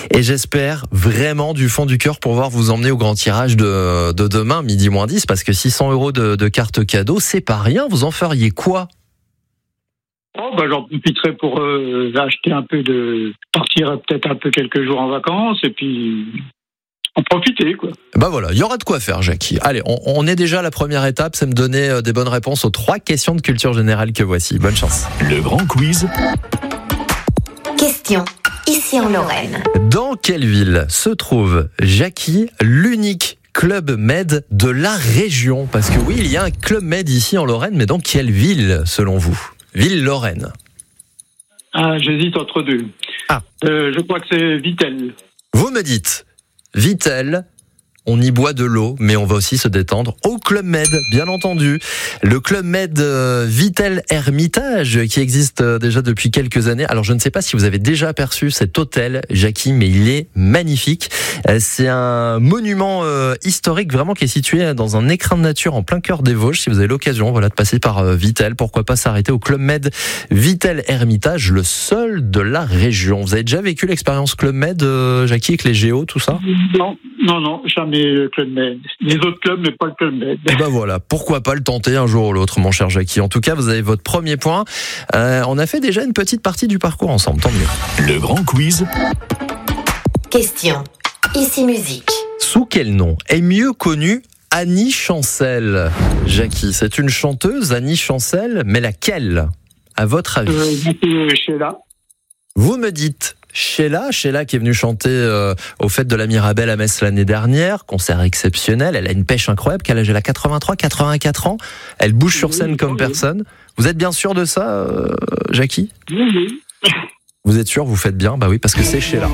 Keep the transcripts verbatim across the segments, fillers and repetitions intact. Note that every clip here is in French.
Et j'espère vraiment du fond du cœur pouvoir vous emmener au grand tirage de, de demain, midi moins dix, parce que six cents euros de, de carte cadeau, c'est pas rien. Vous en feriez quoi? Oh, bah, j'en profiterai pour euh, acheter un peu de... partir peut-être un peu quelques jours en vacances et puis en profiter, quoi. Bah voilà, il y aura de quoi faire, Jackie. Allez, on, on est déjà à la première étape, c'est me donner des bonnes réponses aux trois questions de culture générale que voici. Bonne chance. Le grand quiz. Question, ici en Lorraine. Dans quelle ville se trouve, Jackie, l'unique Club Med de la région? Parce que oui, il y a un Club Med ici en Lorraine, mais dans quelle ville, selon vous? Ville Lorraine. Ah, j'hésite entre deux. Ah. Euh, je crois que c'est Vittel. Vous me dites Vittel, on y boit de l'eau, mais on va aussi se détendre au Club Med, bien entendu. Le Club Med euh, Vittel Hermitage, qui existe euh, déjà depuis quelques années. Alors, je ne sais pas si vous avez déjà aperçu cet hôtel, Jackie, mais il est magnifique. Euh, c'est un monument euh, historique, vraiment, qui est situé dans un écrin de nature en plein cœur des Vosges. Si vous avez l'occasion, voilà, de passer par euh, Vittel, pourquoi pas s'arrêter au Club Med Vittel Hermitage, le seul de la région. Vous avez déjà vécu l'expérience Club Med, euh, Jackie, avec les géos, tout ça? Non, non, non, jamais le Club Med. Les autres clubs, mais pas le Club Med. Et ben voilà, pourquoi pas le tenter un jour ou l'autre, mon cher Jackie. En tout cas, vous avez votre premier point. Euh, on a fait déjà une petite partie du parcours ensemble, tant mieux. Le grand quiz. Question, ici musique. Sous quel nom est mieux connue Annie Chancel? Jackie, c'est une chanteuse, Annie Chancel, mais laquelle, à votre avis? Euh, Sheila. Vous me dites Sheila, Sheila qui est venue chanter euh, au Fêtes de la Mirabelle à Metz l'année dernière, concert exceptionnel, elle a une pêche incroyable, quel âge elle a? quatre-vingt-trois, quatre-vingt-quatre ans, elle bouge sur scène comme personne. Vous êtes bien sûr de ça, euh, Jackie? Oui, oui. Vous êtes sûr, vous faites bien? Bah oui, parce que c'est Sheila.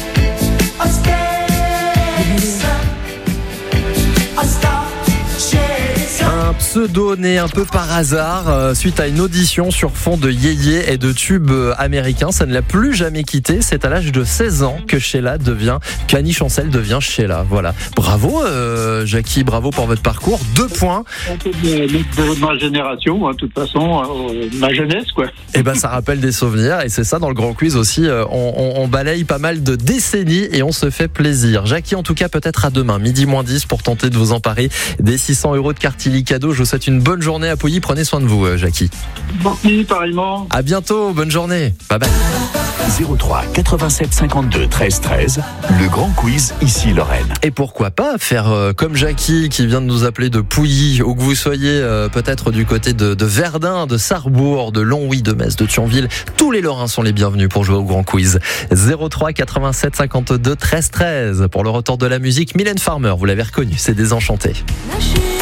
Un pseudo né un peu par hasard euh, suite à une audition sur fond de yéyé et de tubes américains. Ça ne l'a plus jamais quitté. C'est à l'âge de seize ans que Sheila devient, qu'Annie Chancel devient Sheila. Voilà. Bravo, euh, Jackie, bravo pour votre parcours. Deux points. Un peu de, de ma génération, hein, de toute façon, euh, ma jeunesse, quoi. Et ben, ça rappelle des souvenirs. Et c'est ça, dans le grand quiz aussi. Euh, on, on, on balaye pas mal de décennies et on se fait plaisir. Jackie, en tout cas, peut-être à demain, midi moins dix, pour tenter de vous emparer des six cents euros de Cartili cadeau. Je vous souhaite une bonne journée à Pouilly. Prenez soin de vous, euh, Jackie. Merci, pareillement. À bientôt. Bonne journée. Bye bye. zéro trois quatre-vingt-sept cinquante-deux treize treize. Le grand quiz ici Lorraine. Et pourquoi pas faire euh, comme Jackie qui vient de nous appeler de Pouilly, ou que vous soyez euh, peut-être du côté de, de Verdun, de Sarrebourg, de Longwy, de Metz, de Thionville. Tous les Lorrains sont les bienvenus pour jouer au grand quiz. zéro trois quatre-vingt-sept cinquante-deux treize treize. Pour le retour de la musique, Mylène Farmer, vous l'avez reconnu, c'est Désenchanté.